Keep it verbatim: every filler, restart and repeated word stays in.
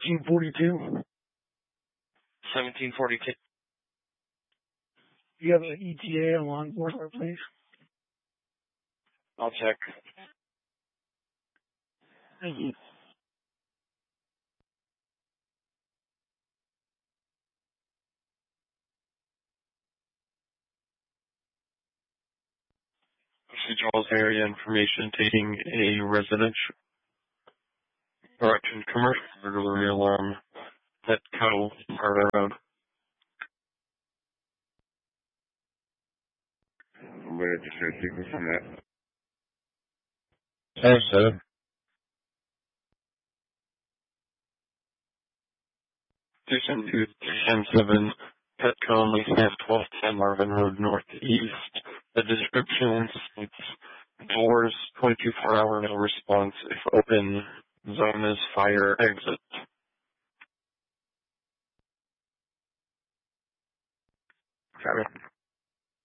seventeen forty-two. seventeen forty-two. Do you have an E T A on law enforcement, please? I'll check. Thank you. Charles area information taking a residential correction commercial burglary alarm at Petco Harbor Road. I'm ready to share sequence from that. Hey, sir. Station two ten seven Petco only staff twelve ten Marvin Road Northeast. The description states doors twenty-four hour no response if open. Zone is fire exit. Got it.